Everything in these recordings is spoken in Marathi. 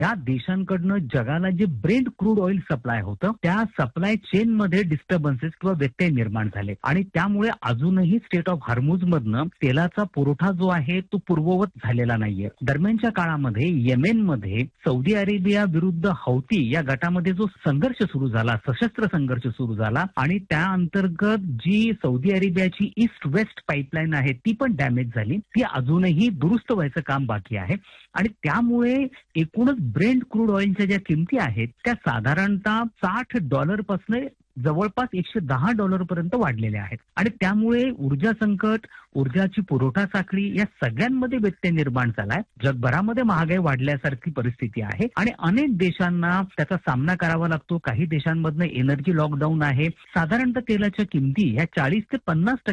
या देशांकडनं जगाला जे ब्रेंट क्रूड ऑइल सप्लाय होतं त्या सप्लाय चेन मध्ये डिस्टर्बन्सेस किंवा व्यत्यय निर्माण झाले आणि त्यामुळे अजूनही स्टेट ऑफ हॉर्मुझ मधनं तेलाचा पुरवठा जो आहे तो पूर्ववत झालेला नाहीये. दरम्यानच्या काळामध्ये येमेनमध्ये सौदी अरेबिया विरुद्ध हौती या गटामध्ये जो संघर्ष सुरू झाला, सशस्त्र संघर्ष सुरू झाला आणि त्या अंतर्गत जी सौदी अरेबियाची ईस्ट वेस्ट पाईपलाईन आहे ती पण डॅमेज झाली. ती अजूनही दुरुस्त व्हायचं काम बाकी आहे आणि त्यामुळे एकूणच ब्रेंट क्रूड ऑइलच्या ज्या किमती आहेत त्या साधारणतः $60 पासून जवळपास $110 पर्यंत वाढलेल्या आहेत आणि त्यामुळे ऊर्जा संकट, ऊर्जाची पुरवठा साखळी या सगळ्यांमध्ये व्यत्यय निर्माण झालाय. जगभरामध्ये महागाई वाढल्यासारखी परिस्थिती आहे आणि अनेक देशांना त्याचा सामना करावा लागतो. काही देशांमधनं एनर्जी लॉकडाऊन आहे. साधारणतः तेलाच्या किमती ह्या 40 ते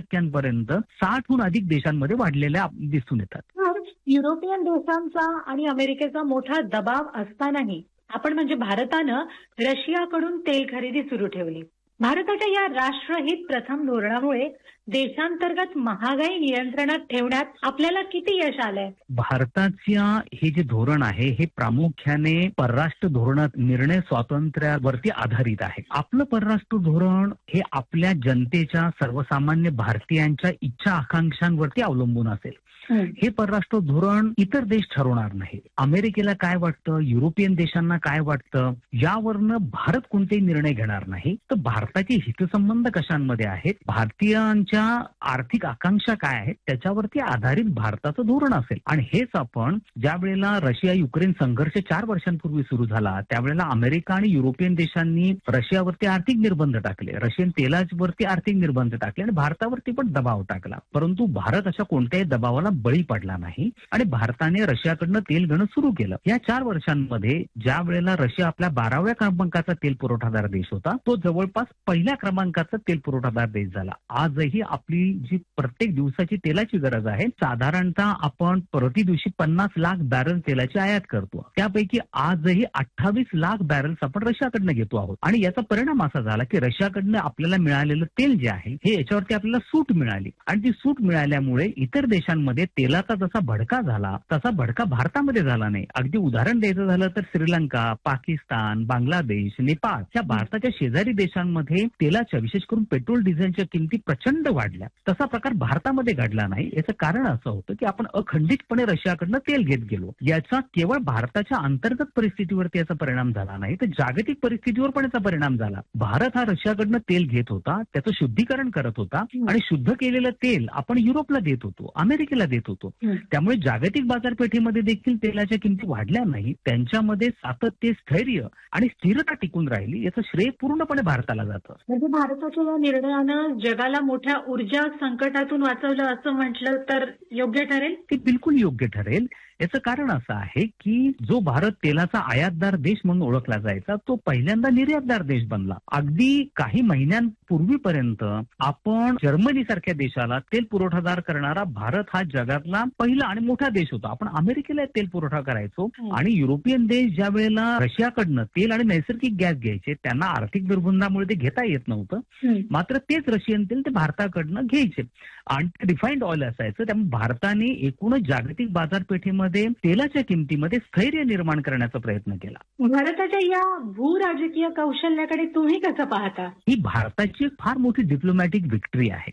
50% 60हून अधिक देशांमध्ये वाढलेल्या दिसून येतात. युरोपियन देशांचा आणि अमेरिकेचा मोठा दबाव असतानाही आपण म्हणजे भारतानं रशियाकडून तेल खरेदी सुरू ठेवली. भारताच्या या राष्ट्रहित प्रथम धोरणामुळे देशांतर्गत महागाई नियंत्रणात ठेवण्यात आपल्याला किती यश आलंय? भारताच्या हे जे धोरण आहे हे प्रामुख्याने परराष्ट्र धोरणात निर्णय स्वातंत्र्यावरती आधारित आहे. आपलं परराष्ट्र धोरण हे आपल्या जनतेच्या, सर्वसामान्य भारतीयांच्या इच्छा आकांक्षांवरती अवलंबून असेल. हे परराष्ट्र धोरण इतर देश ठरवणार नाही. अमेरिकेला काय वाटतं, युरोपियन देशांना काय वाटतं यावरनं भारत कोणतेही निर्णय घेणार नाही. तर भारताचे हितसंबंध कशांमध्ये आहेत, भारतीयांच्या आर्थिक आकांक्षा काय आहेत त्याच्यावरती आधारित भारताचं धोरण असेल. आणि हेच आपण ज्या वेळेला रशिया युक्रेन संघर्ष 4 वर्षांपूर्वी सुरू झाला त्यावेळेला अमेरिका आणि युरोपियन देशांनी रशियावरती आर्थिक निर्बंध टाकले, रशियन तेलावरती आर्थिक निर्बंध टाकले आणि भारतावरती पण दबाव टाकला. परंतु भारत अशा कोणत्याही दबावाला बळी पडला नाही आणि भारताने रशियाकडनं तेल घेणं सुरू केलं. या 4 वर्षांमध्ये ज्या वेळेला रशिया आपल्या 12व्या क्रमांकाचा तेल पुरवठादार देश होता तो जवळपास पहिल्या क्रमांकाचा तेल पुरवठादार देश झाला. आजही आपली जी प्रत्येक दिवसाची तेलाची गरज आहे साधारणतः आपण प्रति दिवशी 50 लाख बॅरल तेलाची आयात करतो. त्यापैकी आजही 28 लाख बॅरल्स आपण रशियाकडनं घेतो आहोत आणि याचा परिणाम असा झाला की रशियाकडनं आपल्याला मिळालेलं तेल जे आहे हे याच्यावरती आपल्याला सूट मिळाली आणि ती सूट मिळाल्यामुळे इतर देशांमध्ये तेलाचा जसा भडका झाला तसा भडका भारतामध्ये झाला नाही. अगदी उदाहरण द्यायचं झालं तर श्रीलंका, पाकिस्तान, बांगलादेश, नेपाळ या भारताच्या शेजारी देशांमध्ये तेलाच्या, विशेष करून पेट्रोल डिझेलच्या किमती प्रचंड वाढल्या. तसा प्रकार भारतामध्ये घडला नाही. याचं कारण असं होतं की आपण अखंडितपणे रशियाकडनं तेल घेत गेलो. याचा केवळ भारताच्या अंतर्गत परिस्थितीवरती याचा परिणाम झाला नाही तर जागतिक परिस्थितीवर पण याचा परिणाम झाला. भारत हा रशियाकडनं तेल घेत होता, त्याचं शुद्धीकरण करत होता आणि शुद्ध केलेलं तेल आपण युरोपला देत होतो, अमेरिकेला देत होतो. त्यामुळे जागतिक बाजारपेठेमध्ये देखील तेलाच्या किमती वाढल्या नाही. त्यांच्यामध्ये सातत्य, स्थैर्य आणि स्थिरता टिकून राहिली. याचं श्रेय पूर्णपणे भारताला जातं. म्हणजे भारताच्या या निर्णयानं जगाला मोठ्या ऊर्जा संकटातून वाचवलं असं म्हटलं तर योग्य ठरेल? ते बिलकुल योग्य ठरेल. याचं कारण असं आहे की जो भारत तेलाचा आयातदार देश म्हणून ओळखला जायचा तो पहिल्यांदा निर्यातदार देश बनला. अगदी काही महिन्यांपूर्वीपर्यंत आपण जर्मनी सारख्या देशाला तेल पुरवठादार करणारा भारत हा जगातला पहिला आणि मोठा देश होता. आपण अमेरिकेला तेल पुरवठा करायचो आणि युरोपियन देश ज्या वेळेला रशियाकडनं तेल आणि नैसर्गिक गॅस घ्यायचे त्यांना आर्थिक निर्बंधामुळे ते घेता येत नव्हतं. मात्र तेच रशियन तेल ते भारताकडनं घ्यायचे आणि रिफाईंड ऑइल असायचं. त्यामुळे भारताने एकूणच जागतिक बाजारपेठेमध्ये तेलाच्या किमतीमध्ये स्थैर्य निर्माण करण्याचा प्रयत्न केला. भारताच्या या भूराजकीय कौशल्याकडे तुम्ही कसं पाहता? ही भारताची फार मोठी डिप्लोमॅटिक विक्टरी आहे.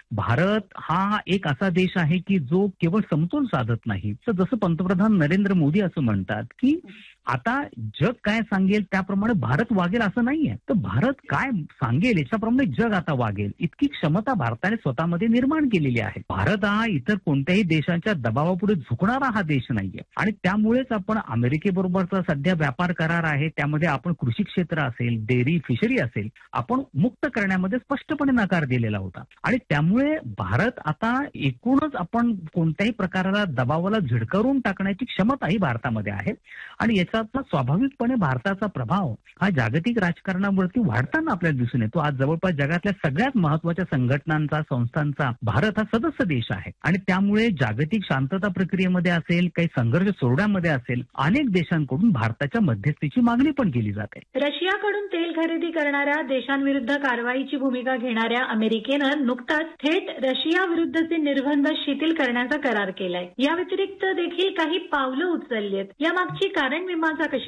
भारत हा एक असा देश आहे की जो केवळ समतोल साधत नाही. तर जसं पंतप्रधान नरेंद्र मोदी असं म्हणतात की आता जग काय सांगेल त्याप्रमाणे भारत वागेल असं नाहीये. तर भारत काय सांगेल याच्याप्रमाणे जग आता वागेल इतकी क्षमता भारताने स्वतःमध्ये निर्माण केलेली आहे. भारत हा इतर कोणत्याही देशांच्या दबावापुढे झुकणारा हा देश नाहीये आणि त्यामुळेच आपण अमेरिकेबरोबरचा सध्या व्यापार करार आहे त्यामध्ये आपण कृषी क्षेत्र असेल, डेअरी, फिशरी असेल आपण मुक्त करण्यामध्ये स्पष्टपणे नकार दिलेला होता आणि त्यामुळे भारत आता एकूणच आपण कोणत्याही प्रकाराला दबावाला झिडकारून टाकण्याची क्षमता ही भारतामध्ये आहे आणि याचा स्वाभाविकपणे भारताचा प्रभाव हा जागतिक राजकारणावरती वाढताना आपल्याला दिसून येतो. आज जवळपास जगातल्या सगळ्यात महत्वाच्या संघटनांचा, संस्थांचा भारत हा सदस्य देश आहे आणि त्यामुळे जागतिक शांतता प्रक्रियेमध्ये असेल, काही संघर्ष सोडण्यामध्ये असेल, अनेक देशांकडून भारताच्या मध्यस्थीची मागणी पण केली जाते. रशियाकडून तेल खरेदी करणाऱ्या देशांविरुद्ध कारवाईची भूमिका घेणाऱ्या अमेरिकेनं नुकताच थेट रशिया विरुद्धचे निर्बंध शिथिल करण्याचा करार केलाय. या व्यतिरिक्त देखील काही पावलं उचलली आहेत. यामागची कारण मी निर्माता कशी